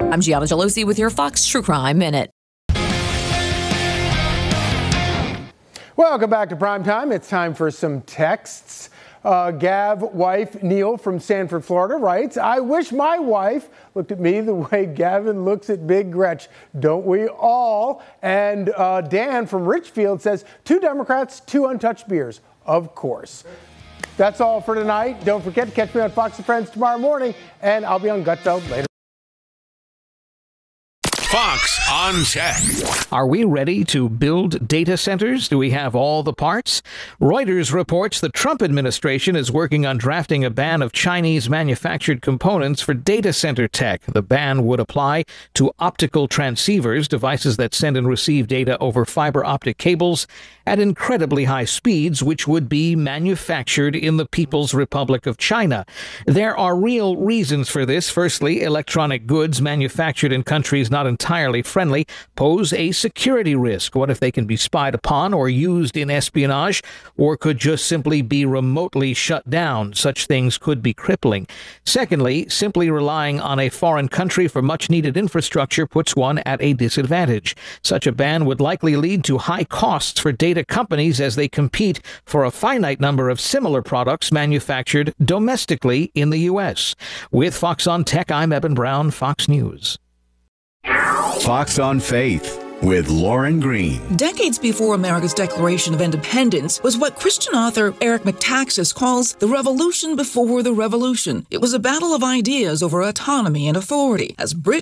I'm Gianna Gelosi with your Fox True Crime Minute. Welcome back to Primetime. It's time for some texts. Gav wife Neil from Sanford, Florida writes, I wish my wife looked at me the way Gavin looks at Big Gretch. Don't we all? And Dan from Richfield says, 2 Democrats, 2 untouched beers. Of course. That's all for tonight. Don't forget to catch me on Fox & Friends tomorrow morning, and I'll be on Gutfeld later. Fox on Tech. Are we ready to build data centers? Do we have all the parts? Reuters reports the Trump administration is working on drafting a ban of Chinese manufactured components for data center tech. The ban would apply to optical transceivers, devices that send and receive data over fiber optic cables at incredibly high speeds, which would be manufactured in the People's Republic of China. There are real reasons for this. Firstly, electronic goods manufactured in countries not entirely friendly pose a security risk. What if they can be spied upon or used in espionage, or could just simply be remotely shut down? Such things could be crippling. Secondly, simply relying on a foreign country for much-needed infrastructure puts one at a disadvantage. Such a ban would likely lead to high costs for data companies as they compete for a finite number of similar products manufactured domestically in the U.S. With Fox on Tech, I'm Eben Brown, Fox News. Fox on Faith with Lauren Green. Decades before America's Declaration of Independence was what Christian author Eric Metaxas calls the revolution before the revolution. It was a battle of ideas over autonomy and authority. As Britain